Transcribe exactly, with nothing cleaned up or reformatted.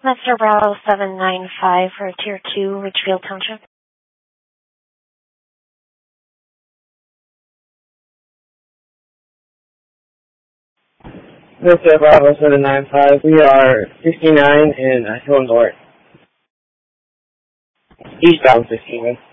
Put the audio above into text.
Master Bravo seven nine five for Tier two, Ridgefield Township. Mister Bravo seven nine five, we are fifty-nine in uh, Hill North. Eastbound fifty-nine.